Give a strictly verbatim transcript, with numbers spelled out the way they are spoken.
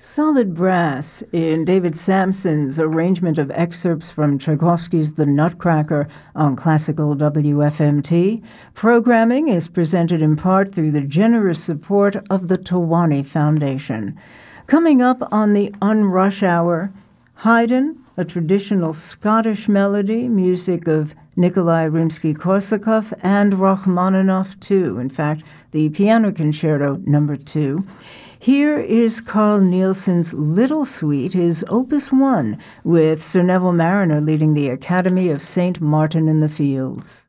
Solid brass in David Sampson's arrangement of excerpts from Tchaikovsky's The Nutcracker on classical W F M T. Programming is presented in part through the generous support of the Tawani Foundation. Coming up on the Unrush Hour, Haydn, a traditional Scottish melody, music of Nikolai Rimsky-Korsakov, and Rachmaninoff too. In fact, the Piano Concerto number two. Here is Carl Nielsen's Little Suite, his Opus one, with Sir Neville Marriner leading the Academy of Saint Martin in the Fields.